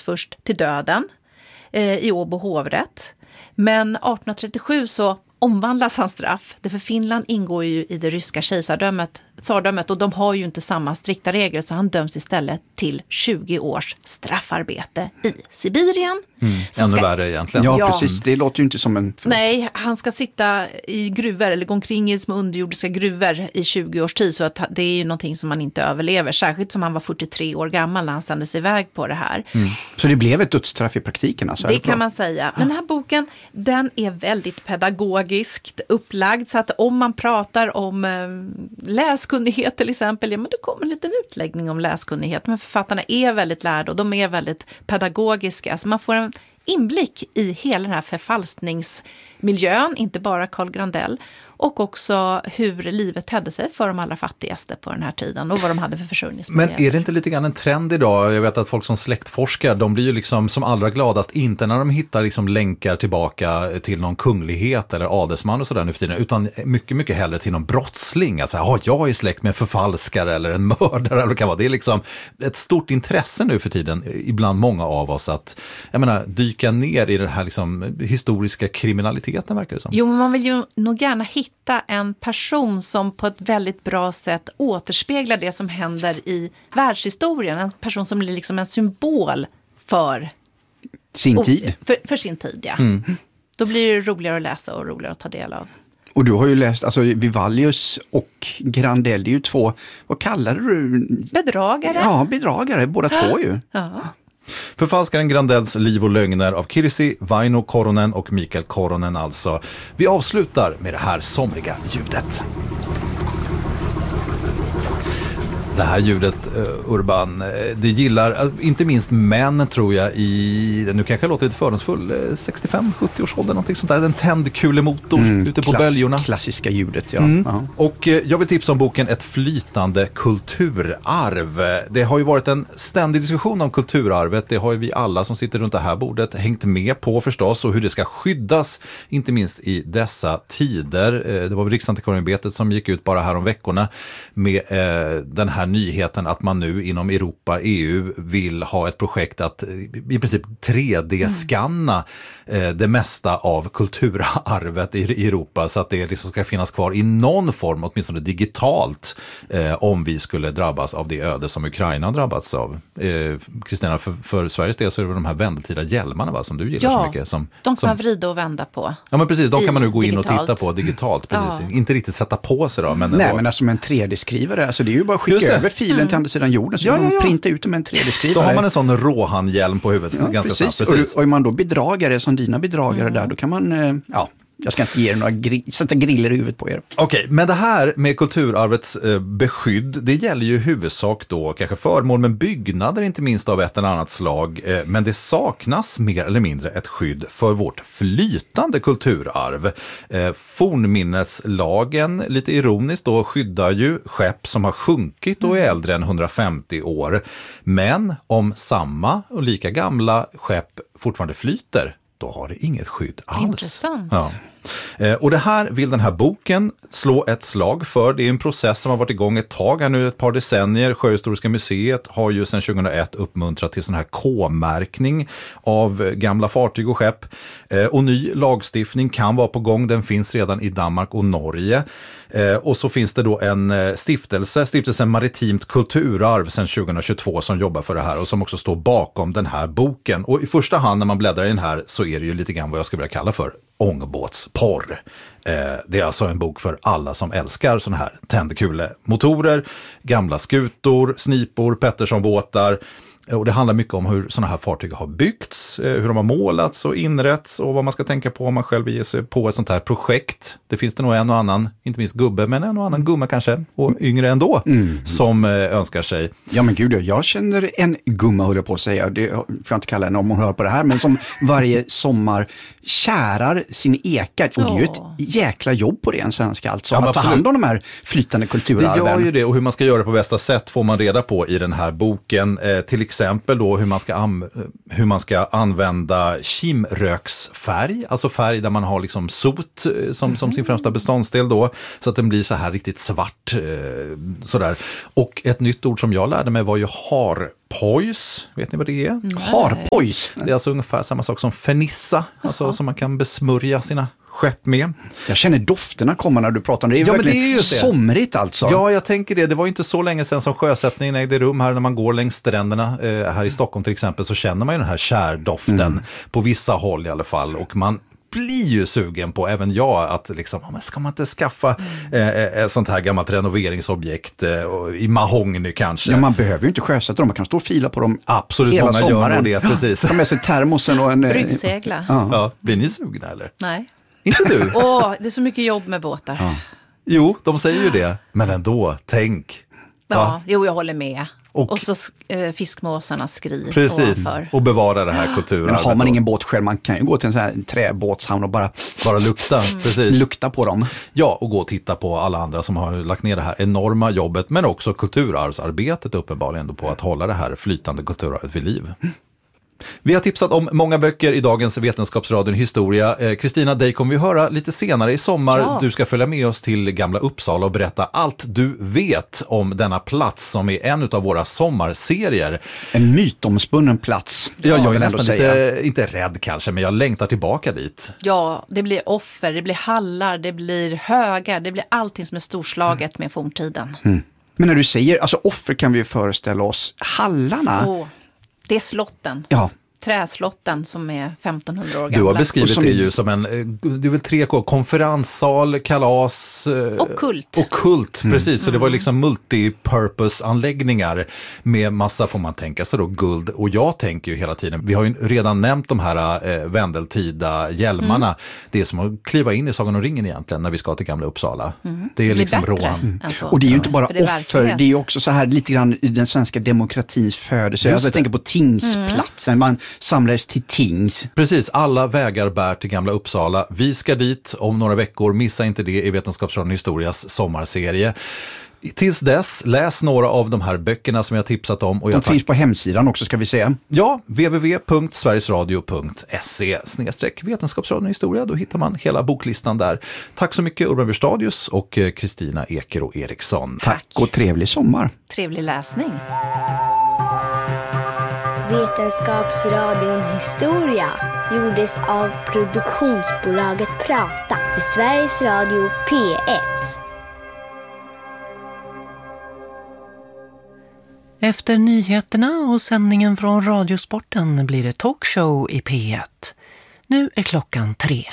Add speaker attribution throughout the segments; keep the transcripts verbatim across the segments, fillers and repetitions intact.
Speaker 1: dömdes först till döden eh, i Åbo hovrätt. Men arton trettiosju så omvandlas hans straff. För Finland ingår ju i det ryska kejsardömet, tsardömet, och de har ju inte samma strikta regler, så han döms istället till tjugo års straffarbete i Sibirien.
Speaker 2: Mm. Ännu
Speaker 1: ska...
Speaker 2: värre egentligen.
Speaker 3: Ja,
Speaker 1: Ja,
Speaker 3: precis. Det låter ju inte som en...
Speaker 1: Nej, han ska sitta i gruvor eller gå omkring i små underjordiska gruvor i tjugo års tid, så att det är ju någonting som man inte överlever. Särskilt som han var fyrtiotre år gammal när han sändes iväg på det här.
Speaker 3: Mm. Så det blev ett dödsstraff i praktiken? Alltså,
Speaker 1: det kan man säga. Men den här boken, den är väldigt pedagogiskt upplagd, så att om man pratar om eh, läskunnighet till exempel, ja, men det kommer en liten utläggning om läskunnighet. Men författarna är väldigt lärda och de är väldigt pedagogiska. Så man får en inblick i hela den här förfalskningsmiljön, inte bara Carl Grandell, och också hur livet hade sig för de allra fattigaste på den här tiden och vad de hade för försörjningsmöjligheter.
Speaker 2: Men är det inte lite grann en trend idag? Jag vet att folk som släktforskar, de blir ju liksom som allra gladast inte när de hittar liksom länkar tillbaka till någon kunglighet eller adelsman och sådär nu för tiden, utan mycket, mycket hellre till någon brottsling. Alltså, ja, jag är släkt med en förfalskare eller en mördare eller vad det kan vara. Det är liksom ett stort intresse nu för tiden, ibland många av oss, att jag menar, dyka ner i den här liksom historiska kriminaliteten, verkar det som.
Speaker 1: Jo, men man vill ju nog gärna hitta en person som på ett väldigt bra sätt återspeglar det som händer i världshistorien. En person som blir liksom en symbol för
Speaker 3: sin tid.
Speaker 1: För, för sin tid, ja. Mm. Då blir det roligare att läsa och roligare att ta del av.
Speaker 3: Och du har ju läst, alltså Vivaldius och Grandell, det är ju två, vad kallar du?
Speaker 1: Bedragare.
Speaker 3: Ja, bedragare, båda två ju.
Speaker 1: Ja.
Speaker 2: Förfalskaren Grandells liv och lögner av Kirsi Vaino Koronen och Mikael Koronen alltså. Vi avslutar med det här somriga ljudet. Det här ljudet, uh, Urban, det gillar uh, inte minst män, tror jag, i, nu kanske jag låter lite fördomsfull, uh, sextiofem sjuttio års ålder, någonting sånt där, en tänd kulemotor mm, ute på
Speaker 3: klass,
Speaker 2: böljorna.
Speaker 3: Klassiska ljudet, ja.
Speaker 2: Mm.
Speaker 3: ja.
Speaker 2: Och uh, jag vill tipsa om boken Ett flytande kulturarv. Det har ju varit en ständig diskussion om kulturarvet, det har ju vi alla som sitter runt det här bordet hängt med på förstås, och hur det ska skyddas, inte minst i dessa tider. Uh, det var Riksantikvarieämbetet som gick ut bara här om veckorna med uh, den här nyheten att man nu inom Europa, E U, vill ha ett projekt att i princip tre D-skanna mm. eh, det mesta av kulturarvet i, i Europa, så att det liksom ska finnas kvar i någon form, åtminstone digitalt, eh, om vi skulle drabbas av det öde som Ukraina drabbats av. Kristina, eh, för, för Sveriges del så är det de här vändtida hjälmarna, va, som du gillar
Speaker 1: ja,
Speaker 2: så mycket. Som,
Speaker 1: de kan
Speaker 2: som,
Speaker 1: man vrida och vända på.
Speaker 2: Ja, men precis, de kan man nu gå in
Speaker 1: digitalt.
Speaker 2: och titta på digitalt. Precis.
Speaker 1: Ja.
Speaker 2: Inte riktigt sätta på sig då. Men
Speaker 3: Nej,
Speaker 2: ändå.
Speaker 3: men alltså med en tre D-skrivare, alltså det är ju bara att skicka över filen mm. till andra sidan jorden, så ja, ja, ja. printa ut dem med en tre D-skrivare.
Speaker 2: Då har man en sån råhandhjälm på huvudet.
Speaker 3: Ja,
Speaker 2: ganska
Speaker 3: precis.
Speaker 2: snabbt. Precis.
Speaker 3: Och, och är man då bedragare som dina bedragare
Speaker 1: mm.
Speaker 3: där, då kan man, ja, jag ska inte ge er några gri- sätta griller i huvudet på er.
Speaker 2: Okej, okay, men det här med kulturarvets eh, beskydd, det gäller ju i huvudsak då kanske föremål, men byggnader inte minst av ett eller annat slag. Eh, men det saknas mer eller mindre ett skydd för vårt flytande kulturarv. Eh, fornminneslagen, lite ironiskt då, skyddar ju skepp som har sjunkit och är äldre än hundrafemtio år. Men om samma och lika gamla skepp fortfarande flyter, då har det inget skydd alls.
Speaker 1: Intressant.
Speaker 2: Ja. Eh, och det här vill den här boken slå ett slag för. Det är en process som har varit igång ett tag här nu, ett par decennier. Sjöhistoriska museet har ju sedan tjugohundraett uppmuntrat till sån här K-märkning av gamla fartyg och skepp. Eh, och ny lagstiftning kan vara på gång. Den finns redan i Danmark och Norge. Eh, och så finns det då en eh, stiftelse, stiftelsen Maritimt kulturarv sedan tjugohundratjugotvå, som jobbar för det här och som också står bakom den här boken. Och i första hand när man bläddrar i den här så är det ju lite grann vad jag skulle vilja kalla för ångbåtsporr. Eh, det är alltså en bok för alla som älskar såna här tändkulemotorer, gamla skutor, snipor, Petterssonbåtar. Och det handlar mycket om hur såna här fartyg har byggts, hur de har målats och inrätts och vad man ska tänka på om man själv ger sig på ett sånt här projekt. Det finns det nog en och annan, inte minst gubbe, men en och annan gumma kanske, och yngre ändå, mm. som eh, önskar sig.
Speaker 3: Ja, men gud, jag känner en gumma, höll jag på att säga. Det får jag inte kalla henne om hon hör på det här, men som varje sommar kärar sin ekar. Och det är ju ett jäkla jobb på det, en svenska alltså. Ja, att ta hand om de här flytande kulturarven.
Speaker 2: Det gör ju det, och hur man ska göra det på bästa sätt får man reda på i den här boken. Eh, till exempel då hur man ska, am- hur man ska använda kimröksfärg, alltså färg där man har liksom sot som, som sin främsta beståndsdel då, så att den blir så här riktigt svart. Eh, sådär. Och ett nytt ord som jag lärde mig var ju har harpojs, vet ni vad det är?
Speaker 3: Mm. Harpojs?
Speaker 2: Det är alltså ungefär samma sak som fernissa, alltså som man kan besmörja sina skepp med.
Speaker 3: Jag känner dofterna komma när du pratar om det. Det är
Speaker 2: ja,
Speaker 3: verkligen
Speaker 2: men det är ju
Speaker 3: somrigt alltså.
Speaker 2: Ja, jag tänker det. Det var inte så länge sedan som sjösättningen ägde rum här när man går längs stränderna. Eh, här i Stockholm till exempel så känner man ju den här kärdoften mm. på vissa håll i alla fall. Och man blir ju sugen på, även jag, att liksom, men ska man inte skaffa mm. eh, ett sånt här gammalt renoveringsobjekt eh, i mahogny kanske?
Speaker 3: Ja, man behöver ju inte sjösätta dem, man kan stå och fila på dem.
Speaker 2: Absolut,
Speaker 3: hela
Speaker 2: många
Speaker 3: sommaren.
Speaker 2: gör nog det, precis.
Speaker 3: Ta med sig termosen och en...
Speaker 1: Bryggsegla.
Speaker 3: Ja.
Speaker 2: Ja, blir ni sugna eller?
Speaker 1: Nej.
Speaker 2: Inte du?
Speaker 1: Åh, oh, det är så mycket jobb med båtar.
Speaker 3: Ja.
Speaker 2: Jo, de säger ju det. Men ändå, tänk.
Speaker 1: Ja,
Speaker 2: Va?
Speaker 1: jo, jag håller med.
Speaker 2: Och,
Speaker 1: och så eh, fiskmåsarnas skri.
Speaker 2: Precis,
Speaker 1: ovanför.
Speaker 2: Och bevara det här kulturen.
Speaker 3: Men har man ingen båt själv, man kan ju gå till en sån här träbåtshamn och bara,
Speaker 2: bara lukta, mm. precis.
Speaker 3: lukta på dem.
Speaker 2: Ja, och gå och titta på alla andra som har lagt ner det här enorma jobbet, men också kulturarvsarbetet uppenbarligen ändå på att hålla det här flytande kulturarvet vid liv. Mm. Vi har tipsat om många böcker i dagens Vetenskapsradion Historia. Kristina, eh, dig kommer vi höra lite senare i sommar. Ja. Du ska följa med oss till Gamla Uppsala och berätta allt du vet om denna plats som är en av våra sommarserier.
Speaker 3: En mytomspunnen plats.
Speaker 2: Ja, jag är nästan lite, inte rädd kanske, men jag längtar tillbaka dit.
Speaker 1: Ja, det blir offer, det blir hallar, det blir högar, det blir allting som är storslaget med forntiden.
Speaker 3: Mm. Men när du säger, alltså offer kan vi ju föreställa oss, hallarna...
Speaker 1: Oh. Det är slotten.
Speaker 3: Ja.
Speaker 1: Träslotten som är femtonhundra år gamla.
Speaker 2: Du har beskrivit det ju som en, det är väl tre K, konferenssal, kalas
Speaker 1: och kult.
Speaker 2: Och kult, mm. precis. Så
Speaker 1: mm.
Speaker 2: det var liksom multipurpose-anläggningar med massa, får man tänka sig då, guld. Och jag tänker ju hela tiden, vi har ju redan nämnt de här eh, vändeltida hjälmarna. Mm. Det är som att kliva in i Sagan om ringen egentligen när vi ska till Gamla Uppsala. Mm. Det är det liksom råan.
Speaker 3: Mm. Och det är ju inte bara det offer, det är ju också så här lite grann i den svenska demokratins födelse. Alltså, jag tänker på tingsplatsen, mm. man samlades till tings.
Speaker 2: Precis, alla vägar bär till Gamla Uppsala. Vi ska dit om några veckor, missa inte det i Vetenskapsradion Historias sommarserie. Tills dess, läs några av de här böckerna som jag tipsat om. Och jag
Speaker 3: de finns på hemsidan också, ska vi se.
Speaker 2: Ja, w w w punkt sverigesradio punkt se snedstreck Vetenskapsradion Historia. Då hittar man hela boklistan där. Tack så mycket Urban Burstadius och Kristina Ekero Eriksson.
Speaker 3: Tack och trevlig sommar.
Speaker 1: Trevlig läsning.
Speaker 4: Vetenskapsradion Historia gjordes av produktionsbolaget Prata för Sveriges Radio P ett.
Speaker 5: Efter nyheterna och sändningen från Radiosporten blir det talkshow i P ett. Nu är klockan tre.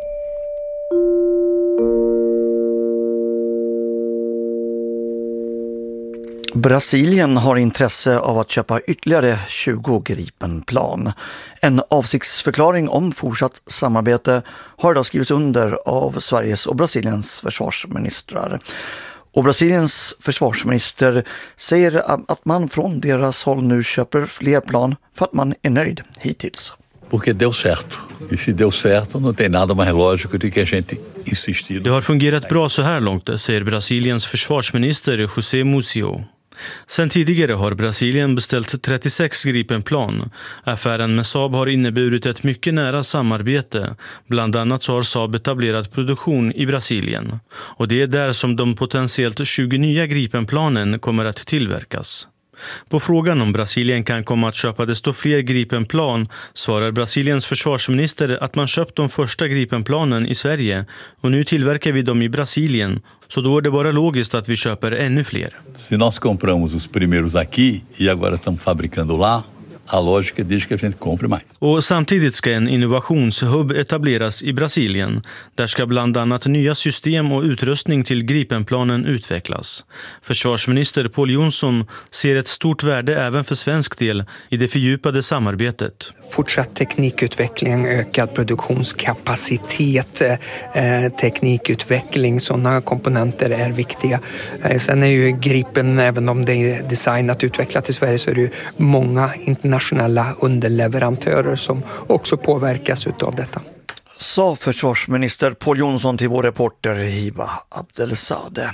Speaker 6: Brasilien har intresse av att köpa ytterligare tjugo Gripenplan. En avsiktsförklaring om fortsatt samarbete har idag skrivits under av Sveriges och Brasiliens försvarsministrar. Och Brasiliens försvarsminister säger att man från deras håll nu köper fler plan för att man är nöjd hittills.
Speaker 7: Porque deu certo. E se deu certo, não tem nada mais lógico do que a gente insistir.
Speaker 8: Det har fungerat bra så här långt, säger Brasiliens försvarsminister José Musio. Sen tidigare har Brasilien beställt trettiosex Gripenplan. Affären med Saab har inneburit ett mycket nära samarbete. Bland annat så har Saab etablerat produktion i Brasilien. Och det är där som de potentiellt tjugo nya Gripenplanen kommer att tillverkas. På frågan om Brasilien kan komma att köpa desto fler Gripenplan svarar Brasiliens försvarsminister att man köpt de första Gripenplanen i Sverige och nu tillverkar vi dem i Brasilien, så då är det bara logiskt att vi köper ännu fler.
Speaker 7: Se nós compramos os primeiros aqui e agora estamos fabricando lá, a lógica diz que a gente compre mais.
Speaker 8: Och samtidigt ska en innovationshubb etableras i Brasilien. Där ska bland annat nya system och utrustning till Gripenplanen utvecklas. Försvarsminister Pål Jonson ser ett stort värde även för svensk del i det fördjupade samarbetet.
Speaker 9: Fortsatt teknikutveckling, ökad produktionskapacitet, eh, teknikutveckling, sådana komponenter är viktiga. Eh, sen är ju Gripen, även om det är designat och utvecklat i Sverige, så är det ju många internationella nationella underleverantörer som också påverkas utav detta.
Speaker 6: Sa försvarsminister Pål Jonson till vår reporter Hiba Abdelzadeh.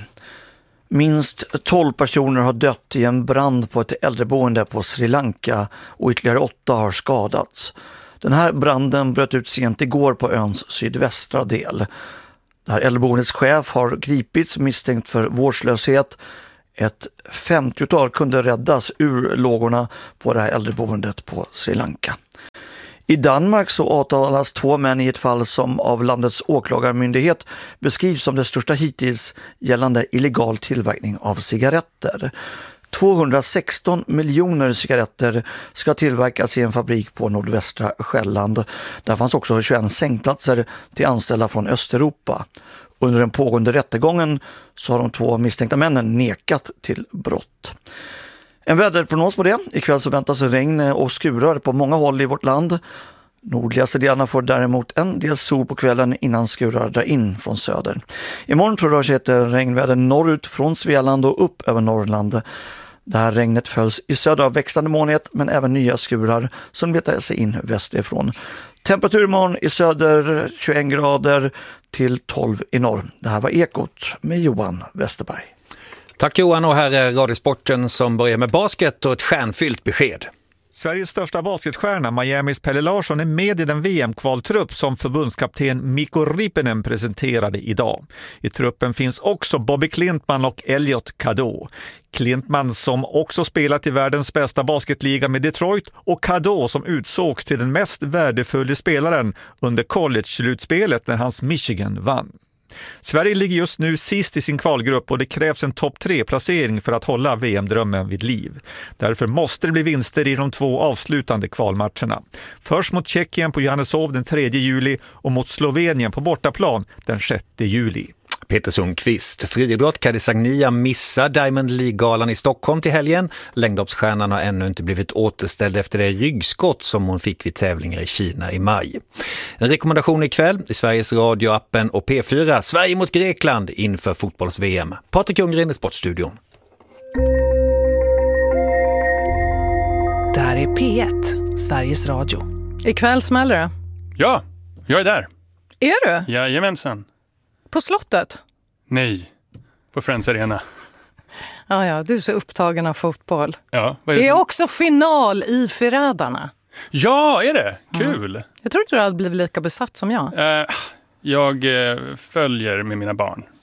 Speaker 6: Minst tolv personer har dött i en brand på ett äldreboende på Sri Lanka och ytterligare åtta har skadats. Den här branden bröt ut sent igår på öns sydvästra del. Det här äldreboendets chef har gripits misstänkt för vårdslöshet. Ett femtiotal kunde räddas ur lågorna på det här äldreboendet på Sri Lanka. I Danmark så åtalas två män i ett fall som av landets åklagarmyndighet beskrivs som det största hittills gällande illegal tillverkning av cigaretter. tvåhundrasexton miljoner cigaretter ska tillverkas i en fabrik på nordvästra Själland. Där fanns också tjugoett sängplatser till anställda från Östeuropa. Under den pågående rättegången så har de två misstänkta männen nekat till brott. En väderprognos på det. Ikväll så väntas regn och skurar på många håll i vårt land. Nordligaste delarna får däremot en del sol på kvällen innan skurar drar in från söder. Imorgon tror rör sig ett regnväder norrut från Svealand och upp över Norrland. Det här regnet följs i söder av växlande molnighet men även nya skurar som letar sig in västerifrån. Temperatur imorgon i söder tjugoett grader till tolv i norr. Det här var Ekot med Johan Westerberg.
Speaker 10: Tack Johan, och här är Radiosporten som börjar med basket och ett stjärnfyllt besked.
Speaker 11: Sveriges största basketstjärna, Miamis Pelle Larsson, är med i den V M-kvaltrupp som förbundskapten Mikko Riippinen presenterade idag. I truppen finns också Bobby Klintman och Elliot Cadeau. Klintman som också spelat i världens bästa basketliga med Detroit, och Cadeau som utsågs till den mest värdefulla spelaren under college-slutspelet när hans Michigan vann. Sverige ligger just nu sist i sin kvalgrupp och det krävs en topp tre-placering för att hålla V M-drömmen vid liv. Därför måste det bli vinster i de två avslutande kvalmatcherna. Först mot Tjeckien på Johanneshov den tredje juli och mot Slovenien på bortaplan den sjätte juli.
Speaker 10: Peter Sundqvist, friidrott. Cadi Sagnia missar Diamond League-galan i Stockholm till helgen. Längdhoppsstjärnan har ännu inte blivit återställd efter det ryggskott som hon fick vid tävlingar i Kina i maj. En rekommendation ikväll i Sveriges Radio-appen och P fyra. Sverige mot Grekland inför fotbolls-V M. Patrik Ljunggren i Sportstudion.
Speaker 12: Där är P ett, Sveriges Radio.
Speaker 13: Ikväll smäller det.
Speaker 14: Ja, jag är där.
Speaker 13: Är du?
Speaker 14: Jajamensan.
Speaker 13: På slottet?
Speaker 14: Nej, på Friends Arena.
Speaker 13: Ja, ja, du är så upptagen av fotboll.
Speaker 14: Ja, vad är
Speaker 13: det
Speaker 14: det
Speaker 13: är
Speaker 14: som...
Speaker 13: också final i Förrädarna.
Speaker 14: Ja, är det? Kul.
Speaker 13: Mm. Jag tror inte du hade blivit lika besatt som jag.
Speaker 14: Uh, jag uh, följer med mina barn.